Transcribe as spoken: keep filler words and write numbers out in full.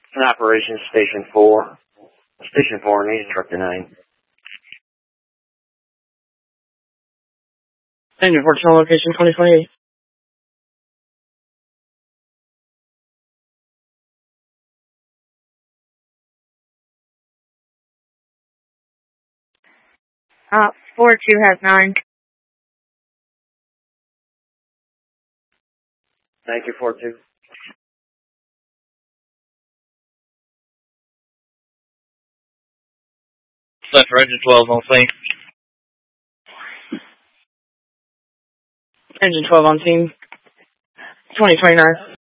In Operations Station four. Station four, needs truck to nine. Engine fourteen on location twenty twenty-eight. Uh, four two has nine. Thank you, four two. Left for engine twelve on scene. Engine twelve on scene. twenty twenty-nine.